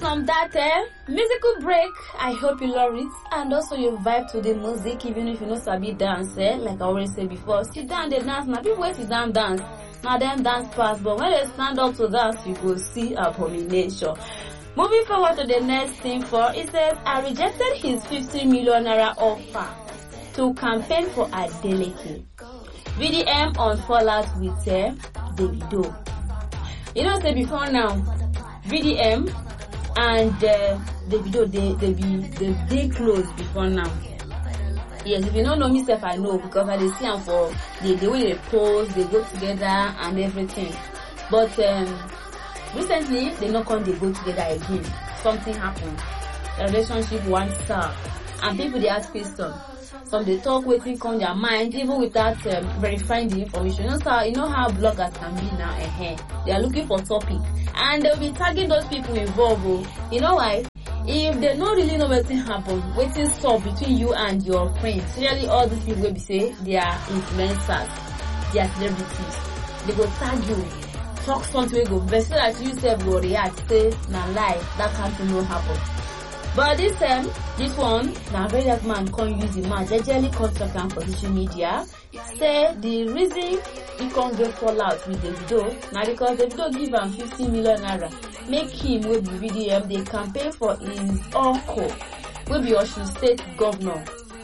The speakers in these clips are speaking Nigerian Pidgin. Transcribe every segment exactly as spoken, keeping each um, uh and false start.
from that uh, musical break, I hope you love it and also you vibe to the music even if you know sabi dance. Eh? Like I already said before, sit down they dance. Now people wait to down dance. Now them dance fast, but when they stand up to dance, you go see abomination. Moving forward to the next thing for it says I rejected his fifty million naira offer to campaign for Adeleke. V D M on fallout with uh, Davido. You know, say before now, V D M and uh, Davido they they be they they close before now. Yes, if you don't know me, self I know because I dey see them for the the way they pose, they go together and everything. But um, recently they not come they go together again. Something happened. The relationship one star, and people they ask questions. Some they talk waiting come their mind even without um, verifying the information. You know how you know how bloggers can be now. Eh, they are looking for topic and they'll be tagging those people involved. Oh. You know why? If they don't really know what happened, waiting stop between you and your friends. Usually all these people will be say they are influencers, they are celebrities. They go tag you, talk something go best so that you self go react, say na lie, that can't no happen. But this um, this one, now very young man can't use the man. They generally contact him for social media. Say the reason he can't get fallout with Davido now because Davido give him fifty million naira. Make him will be V D M. They campaign for his uncle, will be Osun State Governor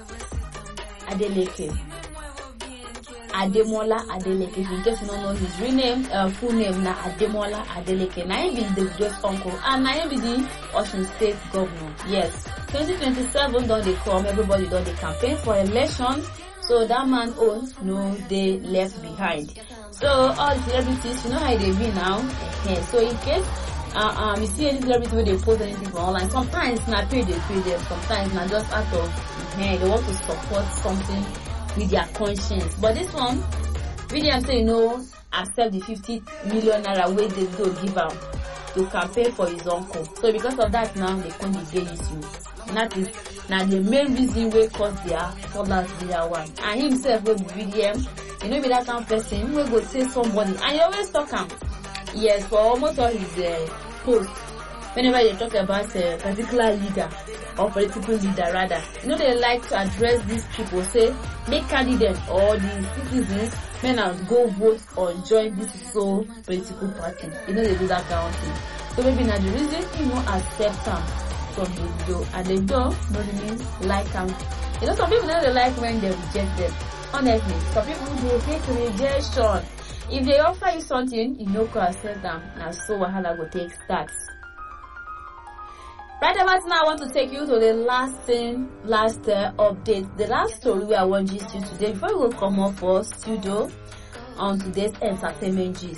Adeleke. Ademola Adeleke. If you just don't know his real name, uh, full name na Ademola Adeleke. Now he be Davido's uncle and now he be the Osun State Governor. Yes, twenty twenty-seven don't they come? Everybody don't they campaign for election. So that man owns no they left behind. So all the celebrities, you know how they be now. Okay. So in case uh, um you see any celebrity where they post anything for online, sometimes na pay they pay them, sometimes na just out of hey, they want to support something with their conscience. But this one, V D M say you know accept the fifty million naira way they do give out to campaign for his uncle. So because of that now they can't be gay issue. And that is now the main reason we cause their fallout with that one. And himself will be V D M, you know be that kind of person who go say somebody and he always talk him. Yes, for almost all his uh, posts. Whenever they talk about a particular leader or political leader rather, you know they like to address these people, say make candidates or the citizens men out go vote or join this so political party. You know they do that kind of thing. So maybe now the reason you won't accept them from the video and they don't really like them. You know some people don't like when they reject them. Honestly, some people they hate rejection. If they offer you something, you know, can accept them. Now so wahala go take start. Right about now, I want to take you to the last thing, last uh, update, the last story where I want gist you today. Before we go come up for studio on today's entertainment gist.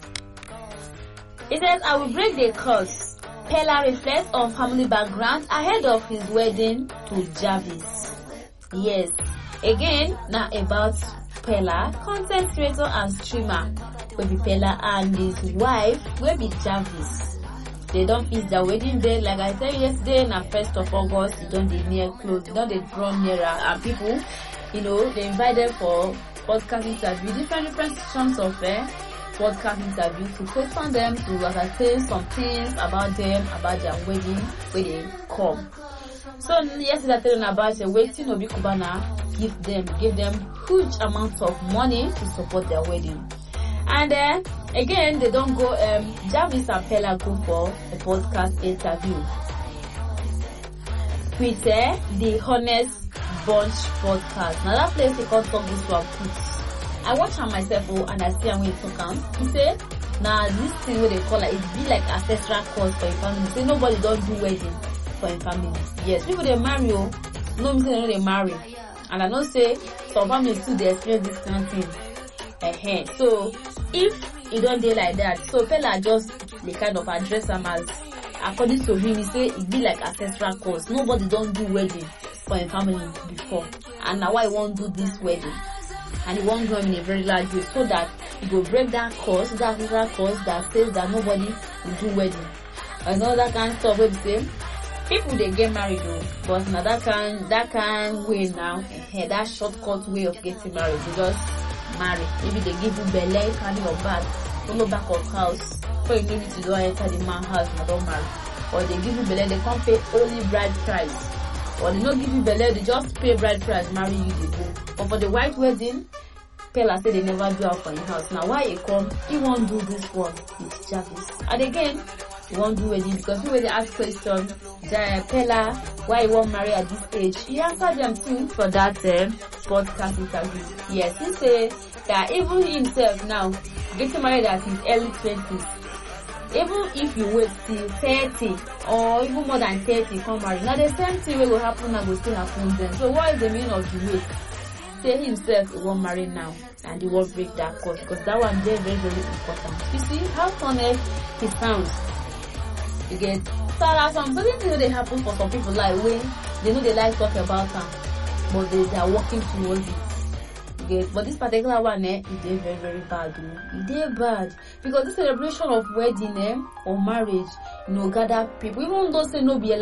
It says, I will break the curse. Pella reflects on family background ahead of his wedding to Jarvis. Yes, again, now about Pella, content creator and streamer, will be Pella and his wife will be Jarvis. They don't fix their wedding date. Like I said yesterday, na first of August, you don't they near close, you don't they draw nearer. And people, you know, they invite them for podcast interview, different different sections of uh, podcast interview to question them, to ascertain some things about them, about their wedding, where they come. So yesterday I told them about the waiting Obi Kubana give them, give them huge amounts of money to support their wedding. And then uh, again, they don't go. Um, Jarvis and Pella go for a podcast interview with uh, the Honest Bunch podcast. Now that place they can't talk this one put. I watch her myself oh, and I see how we talk am. He say, now this thing what they call it, it be like ancestral cause for your family. Say nobody don't do wedding for your family. Yes, people they marry oh, no me say no they marry, and I know say some families too they experience this kind of thing. Uh-huh. So if it don't do like that, so Pella just they kind of address them as according to him, he say it be like ancestral cause. Nobody don't do wedding for a family before, and now I won't do this wedding, and he won't go in a very large way so that he go break that cause, that ancestral cause that says that nobody will do wedding. And all that kind of stuff where they say people they get married though, but now that kind that kind way now, uh, that shortcut way of getting married, they just marry. Maybe they give you belly, carry your bag, follow back of house. So you need to go enter the man's house and don't marry. or they give you belle, they can't pay only bride price. Or they don't give you belle, they just pay bride price, marry you, they go. But for the white wedding, Pella said they never do out for your house. Now why he come, he won't do this one with Jarvis. And again, he won't do wedding because people they ask questions, Pella, why he won't marry at this age? He answered them too for that uh, podcast interview. Yes, he said that even himself now, getting married at his early twenties, even if you wait till thirty or even more than thirty come marry, now the same thing will happen now will still happen then. So what is the meaning of the wait? Say himself he won't marry now and he won't break that cord because that one very very very important. You see how honest he sounds. You get so there are some certain things they happen for some people like when they know they like talk about them, but they, they are working towards it. Get, but this particular one, eh, it is very, very bad. It is bad because this celebration of wedding, eh, or marriage, you know, gather people. Even though say no be